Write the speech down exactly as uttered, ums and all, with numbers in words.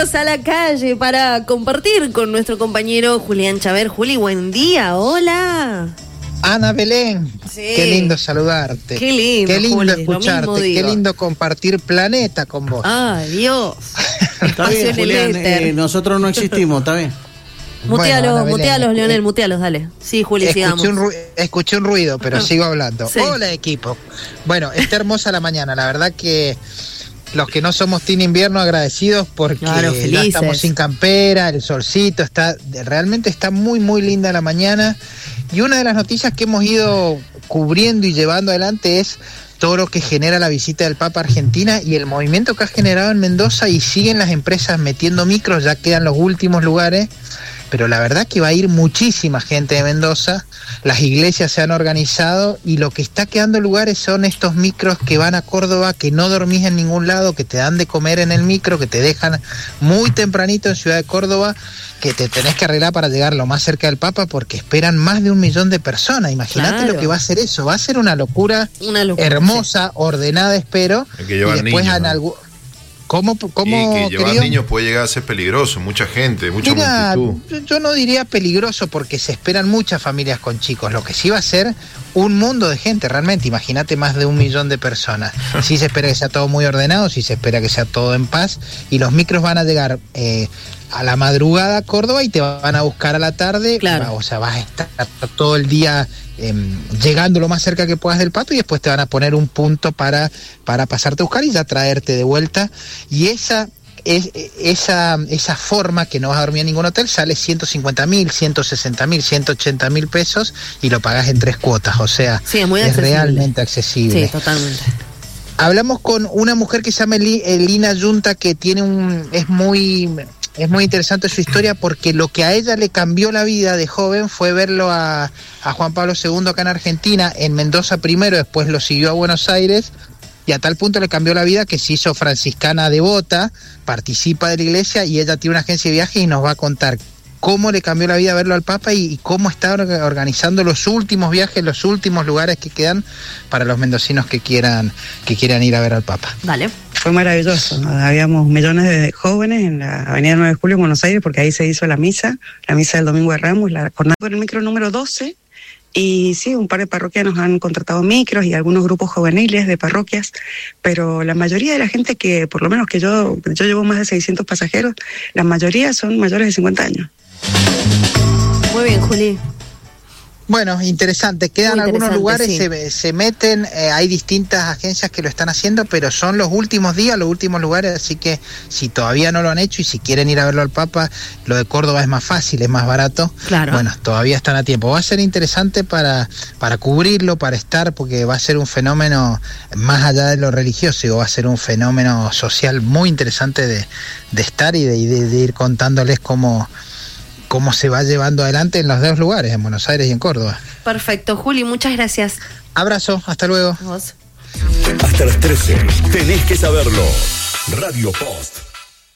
Salimos a la calle para compartir con nuestro compañero Julián Chaver. Juli, buen día, hola. Ana Belén, sí. Qué lindo saludarte. Qué lindo, Qué lindo Juli, escucharte, qué lindo compartir planeta con vos. Ay, Dios. Está bien, Julián, eh, nosotros no existimos, ¿está bien? Mutealos, bueno, mutealos, Leonel, mutealos, dale. Sí, Juli, escuché sigamos. Un ru- escuché un ruido, pero sigo hablando. Sí. Hola, equipo. Bueno, está hermosa la mañana, la verdad que los que no somos team invierno agradecidos porque claro, ya estamos sin campera, el solcito, está realmente está muy, muy linda la mañana. Y una de las noticias que hemos ido cubriendo y llevando adelante es todo lo que genera la visita del Papa a Argentina y el movimiento que ha generado en Mendoza, y siguen las empresas metiendo micros, ya quedan los últimos lugares, pero la verdad que va a ir muchísima gente de Mendoza, las iglesias se han organizado y lo que está quedando lugares son estos micros que van a Córdoba, que no dormís en ningún lado, que te dan de comer en el micro, que te dejan muy tempranito en Ciudad de Córdoba, que te tenés que arreglar para llegar lo más cerca del Papa porque esperan más de un millón de personas. Imagínate claro. Lo que va a ser eso, va a ser una locura, una locura hermosa, sí. Ordenada, espero. Hay que llevar y después niños, en ¿no? algún... ¿Cómo, cómo, y que llevar querido? niños puede llegar a ser peligroso, mucha gente, mucha Mira, multitud. Yo no diría peligroso porque se esperan muchas familias con chicos, lo que sí va a ser un mundo de gente, realmente, imagínate más de un millón de personas. Sí se espera que sea todo muy ordenado, sí se espera que sea todo en paz, y los micros van a llegar eh, a la madrugada a Córdoba y te van a buscar a la tarde, claro. O sea, vas a estar todo el día Eh, llegando lo más cerca que puedas del Pato y después te van a poner un punto para, para pasarte a buscar y ya traerte de vuelta, y esa es, esa, esa forma que no vas a dormir en ningún hotel sale ciento cincuenta mil, ciento sesenta mil, ciento ochenta mil pesos y lo pagas en tres cuotas, o sea, sí, es, muy es accesible. Realmente accesible. Sí, totalmente. Hablamos con una mujer que se llama Lina Yunta, que tiene un es muy es muy interesante su historia porque lo que a ella le cambió la vida de joven fue verlo a, a Juan Pablo segundo acá en Argentina, en Mendoza primero, después lo siguió a Buenos Aires, y a tal punto le cambió la vida que se hizo franciscana devota, participa de la iglesia, y ella tiene una agencia de viajes y nos va a contar cómo le cambió la vida verlo al Papa y, y cómo está organizando los últimos viajes, los últimos lugares que quedan para los mendocinos que quieran, que quieran ir a ver al Papa. Dale. Fue maravilloso, habíamos millones de jóvenes en la avenida nueve de julio en Buenos Aires, porque ahí se hizo la misa, la misa del Domingo de Ramos, la jornada por el micro número doce, y sí, un par de parroquias nos han contratado micros y algunos grupos juveniles de parroquias, pero la mayoría de la gente que, por lo menos que yo, yo llevo más de seiscientos pasajeros, la mayoría son mayores de cincuenta años. Muy bien, Juli. Bueno, interesante. Quedan Muy algunos lugares, sí. se, se meten, eh, hay distintas agencias que lo están haciendo, pero son los últimos días, los últimos lugares, así que si todavía no lo han hecho y si quieren ir a verlo al Papa, lo de Córdoba es más fácil, es más barato. Claro. Bueno, todavía están a tiempo. Va a ser interesante para, para cubrirlo, para estar, porque va a ser un fenómeno más allá de lo religioso, va a ser un fenómeno social muy interesante de, de estar y de, de, de ir contándoles cómo... cómo se va llevando adelante en los dos lugares, en Buenos Aires y en Córdoba. Perfecto, Juli, muchas gracias. Abrazo, hasta luego. Vos. Hasta las trece, tenés que saberlo. Radio Post.